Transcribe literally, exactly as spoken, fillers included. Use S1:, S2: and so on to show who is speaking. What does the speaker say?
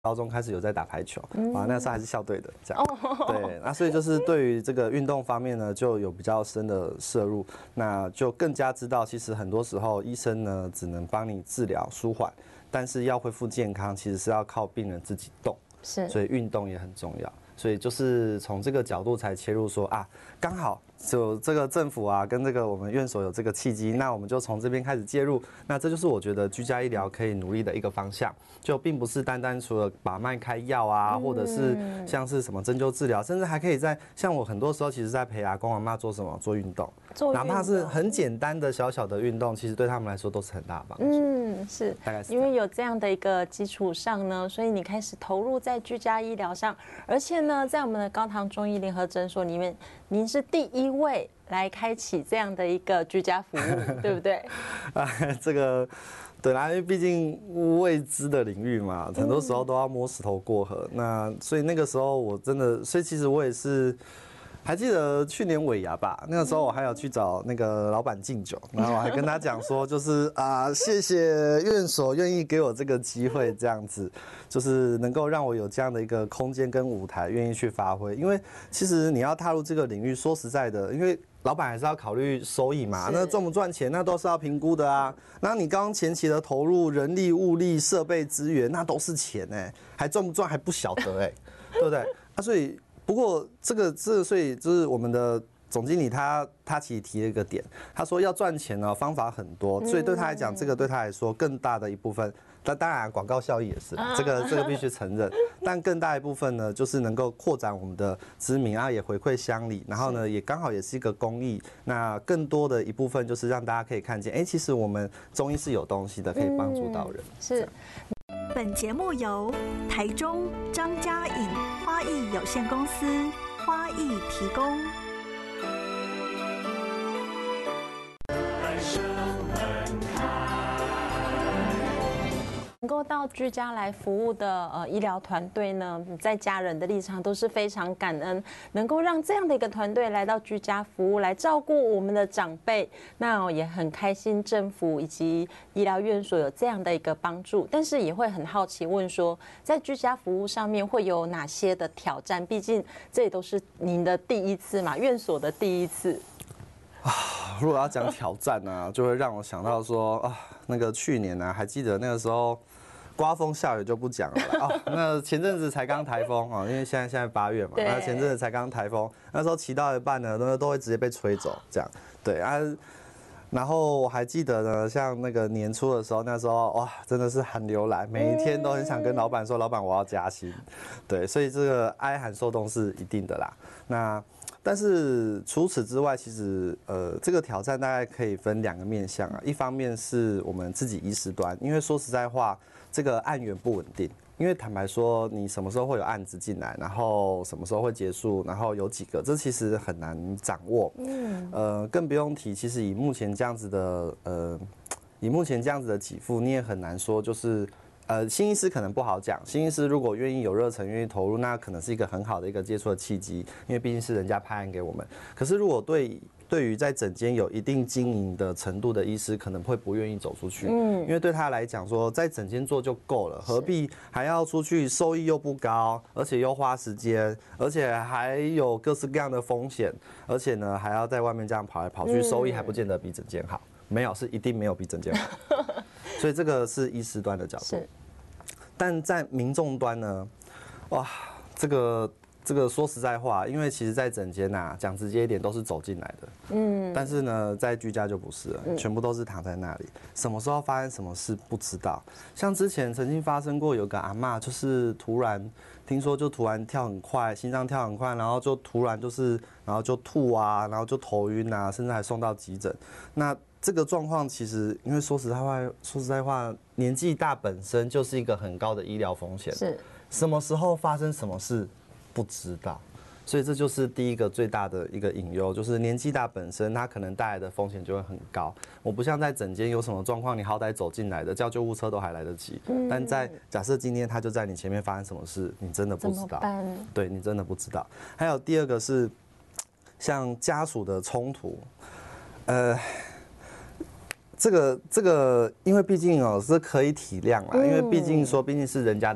S1: 高中开始有在打排球，啊，那时候还是校队的这样。对，那所以就是对于这个运动方面呢，就有比较深的摄入，那就更加知道，其实很多时候医生呢只能帮你治疗舒缓，但是要恢复健康，其实是要靠病人自己动。是，所以运动也很重要。所以就是从这个角度才切入说啊，刚好就这个政府啊跟这个我们院所有这个契机，那我们就从这边开始介入。那这就是我觉得居家医疗可以努力的一个方向，就并不是单单除了把脉开药啊，或者是像是什么针灸治疗，甚至还可以在像我很多时候其实在陪阿公阿嬷做什么做运动，哪怕是很简单的小小的运动，其实对他们来说都是很大的帮助。
S2: 嗯，是，
S1: 大概是
S2: 因为有这样的一个基础上呢，所以你开始投入在居家医疗上，而且呢，在我们的高唐中医联合诊所里面，您是第一位来开启这样的一个居家服务，对不对？
S1: 啊，这个对啦，因为毕竟未知的领域嘛，很多时候都要摸石头过河。那所以那个时候我真的，所以其实我也是。还记得去年尾牙吧，那个时候我还有去找那个老板敬酒，然后我还跟他讲说，就是啊，谢谢院所愿意给我这个机会，这样子，就是能够让我有这样的一个空间跟舞台，愿意去发挥。因为其实你要踏入这个领域，说实在的，因为老板还是要考虑收益嘛，那赚不赚钱，那都是要评估的啊。那你刚刚前期的投入，人力、物力、设备、资源，那都是钱哎、欸，还赚不赚还不晓得哎、欸，对不对？啊，所以。不过这个这所以就是我们的总经理他他其实提了一个点，他说要赚钱呢方法很多，所以对他来讲，这个对他来说更大的一部分，那当然广告效益也是，这个这个必须承认，但更大一部分呢，就是能够扩展我们的知名啊，也回馈乡里，然后呢也刚好也是一个公益，那更多的一部分就是让大家可以看见，哎，其实我们中医是有东西的，可以帮助到人。
S2: 是。
S3: 本节目由台中张家颖花艺有限公司花艺提供。
S2: 能够到居家来服务的呃医疗团队呢，在家人的立场都是非常感恩，能够让这样的一个团队来到居家服务，来照顾我们的长辈，那也很开心政府以及医疗院所有这样的一个帮助，但是也会很好奇问说，在居家服务上面会有哪些的挑战？毕竟这也都是您的第一次嘛，院所的第一次。
S1: 啊，如果要讲挑战啊，就会让我想到说啊，那个去年呢、啊，还记得那个时候。刮风下雨就不讲了哦。那前阵子才刚台风啊，因为现在现在八月嘛，那前阵子才刚台风，那时候骑到一半呢，都都会直接被吹走，这样对啊。然后我还记得呢，像那个年初的时候，那时候哇，真的是寒流来，每一天都很想跟老板说，老板我要加薪，对，所以这个哀寒受冻是一定的啦。那但是除此之外，其实呃，这个挑战大概可以分两个面向啊。一方面是我们自己医师端，因为说实在话，这个案源不稳定。因为坦白说，你什么时候会有案子进来，然后什么时候会结束，然后有几个，这其实很难掌握。嗯，呃，更不用提，其实以目前这样子的呃，以目前这样子的给付，你也很难说就是。呃，新医师可能不好讲。新医师如果愿意有热忱、愿意投入，那可能是一个很好的一个接触的契机，因为毕竟是人家派案给我们。可是如果对对于在诊间有一定经营的程度的医师，可能会不愿意走出去，嗯，因为对他来讲说，在诊间做就够了，何必还要出去？收益又不高，而且又花时间，而且还有各式各样的风险，而且呢还要在外面这样跑来跑去，收益还不见得比诊间好。没有，是一定没有比诊间好。所以这个是医师端的角度。但在民众端呢，哇，这个这个说实在话，因为其实，在诊间呐，讲直接一点，都是走进来的，嗯，但是呢，在居家就不是了，全部都是躺在那里，什么时候发生什么事不知道。像之前曾经发生过有个阿嬷，就是突然听说就突然跳很快，心脏跳很快，然后就突然就是然后就吐啊，然后就头晕啊，甚至还送到急诊。那这个状况其实，因为说实在话，说实在话，年纪大本身就是一个很高的医疗风险。是，什么时候发生什么事不知道，所以这就是第一个最大的一个隐忧，就是年纪大本身它可能带来的风险就会很高。我不像在诊间有什么状况，你好歹走进来的叫救护车都还来得及。嗯、但在假设今天他就在你前面发生什么事，你真的不知道。对你真的不知道。还有第二个是像家属的冲突，呃。这个这个，因为毕竟哦是可以体谅啦，因为毕竟说毕竟是人家。